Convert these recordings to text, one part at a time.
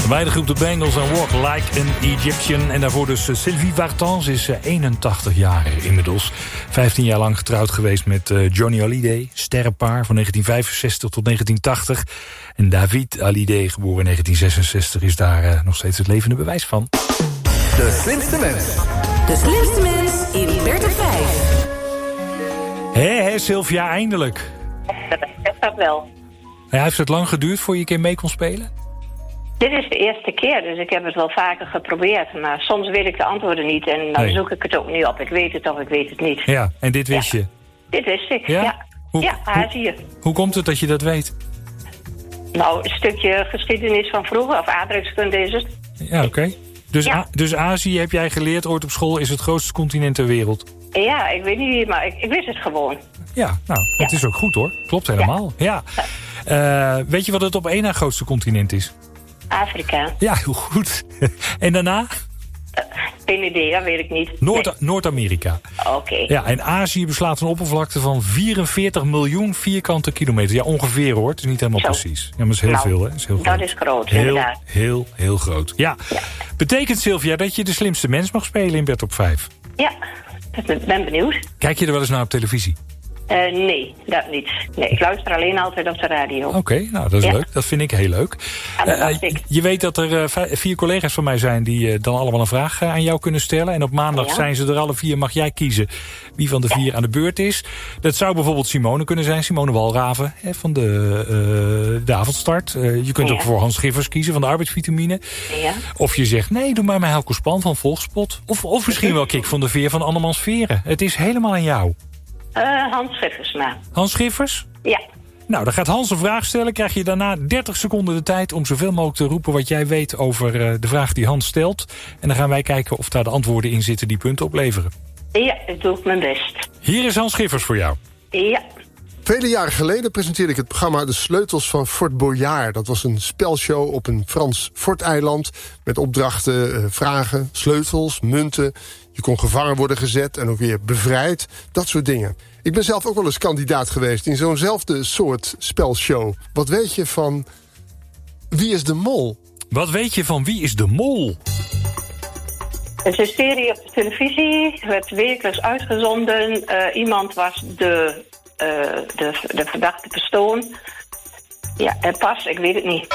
Bij de groep de Bengals en Walk Like an Egyptian. En daarvoor dus Sylvie Vartan. Ze is 81 jaar inmiddels. 15 jaar lang getrouwd geweest met Johnny Hallyday. Sterrenpaar van 1965 tot 1980. En David Hallyday, geboren in 1966, is daar nog steeds het levende bewijs van. De slimste mens. De slimste mens in Bert op 5. Hé, Sylvia, eindelijk. Dat wel. Ja, heeft het lang geduurd voor je een keer mee kon spelen? Dit is de eerste keer, dus ik heb het wel vaker geprobeerd. Maar soms weet ik de antwoorden niet en dan zoek ik het ook niet op. Ik weet het of ik weet het niet. Ja, en dit wist je? Dit wist ik, ja. Azië. Hoe komt het dat je dat weet? Nou, een stukje geschiedenis van vroeger, of aardrijkskunde is het. Ja, oké. Dus Azië, heb jij geleerd ooit op school, is het grootste continent ter wereld? Ja, ik weet niet, maar ik wist het gewoon. Ja, nou, het is ook goed hoor. Klopt helemaal. Ja. Weet je wat het op één na grootste continent is? Afrika. Ja, heel goed. En daarna? Geen idee, dat weet ik niet. Noord-Amerika. Oké. Ja, en Azië beslaat een oppervlakte van 44 miljoen vierkante kilometer. Ja, ongeveer hoor. Het is niet helemaal precies. Ja, maar het is heel veel, hè? Het is heel dat is groot, inderdaad. Heel groot. Ja. Betekent, Sylvia, dat je de slimste mens mag spelen in Bert op 5? Ja, ik ben benieuwd. Kijk je er wel eens naar op televisie? Nee, dat niet. Nee, ik luister alleen altijd op de radio. Oké, nou dat is leuk. Dat vind ik heel leuk. Ja, dat dacht ik. Je weet dat er 4 collega's van mij zijn die dan allemaal een vraag aan jou kunnen stellen. En op maandag zijn ze er alle 4. Mag jij kiezen wie van de 4 aan de beurt is. Dat zou bijvoorbeeld Simone kunnen zijn. Simone Walraven van de avondstart. Je kunt ook voor Hans Schiffers kiezen van de arbeidsvitamine. Ja. Of je zegt nee, doe maar Helco Span van Volkspot. Of misschien wel Kik van de Veer van Annemans Veren. Het is helemaal aan jou. Hans Schiffers, maar. Hans Schiffers? Ja. Nou, dan gaat Hans een vraag stellen. Krijg je daarna 30 seconden de tijd om zoveel mogelijk te roepen wat jij weet over de vraag die Hans stelt. En dan gaan wij kijken of daar de antwoorden in zitten die punten opleveren. Ja, ik doe mijn best. Hier is Hans Schiffers voor jou. Ja. Vele jaren geleden presenteerde ik het programma De Sleutels van Fort Boyard. Dat was een spelshow op een Frans forteiland met opdrachten, vragen, sleutels, munten. Je kon gevangen worden gezet en ook weer bevrijd. Dat soort dingen. Ik ben zelf ook wel eens kandidaat geweest in zo'nzelfde soort spelshow. Wat weet je van Wie is de Mol? Wat weet je van Wie is de Mol? Het is een serie op de televisie. Werd wekelijks uitgezonden. Iemand was de verdachte persoon. Ja, en pas, ik weet het niet.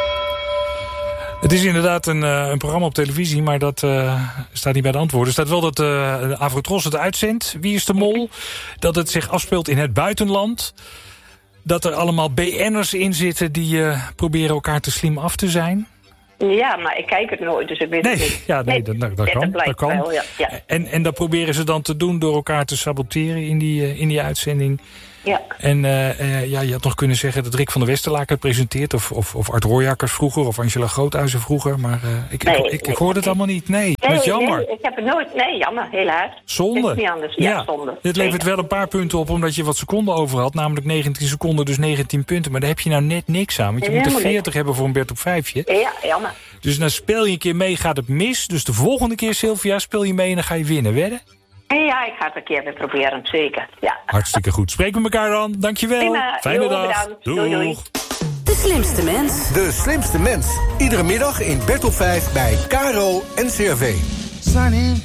Het is inderdaad een programma op televisie, maar dat staat niet bij de antwoorden. Er staat wel dat Avrotros het uitzendt, Wie is de Mol? Dat het zich afspeelt in het buitenland. Dat er allemaal BN'ers in zitten die proberen elkaar te slim af te zijn. Ja, maar ik kijk het nooit, dus ik weet het niet. Ja, nee, dat kan. Wel, ja. En dat proberen ze dan te doen door elkaar te saboteren in die uitzending. Ja. En je had nog kunnen zeggen dat Rick van der Westerlaken het presenteert. Of Art Rooijakkers vroeger, of Angela Groothuizen vroeger. Maar ik hoorde het allemaal niet. Nee, dat is jammer. Nee, ik heb het nooit. Nee, jammer, helaas. Zonde. Het is niet anders. Ja, zonde. Dit levert wel een paar punten op, omdat je wat seconden over had. Namelijk 19 seconden, dus 19 punten. Maar daar heb je nou net niks aan. Want je moet er 40 hebben voor een Bert op 5'je. Ja, jammer. Dus dan speel je een keer mee, gaat het mis. Dus de volgende keer, Sylvia, speel je mee en dan ga je winnen. Wedden? Ja, ik ga het een keer weer proberen, zeker. Ja. Hartstikke goed. Spreken we elkaar dan. Dankjewel. Prima. Fijne dag. Bedankt. Doei. De slimste mens. De slimste mens. Iedere middag in Bert op 5 bij KRO NCRV. Sunny.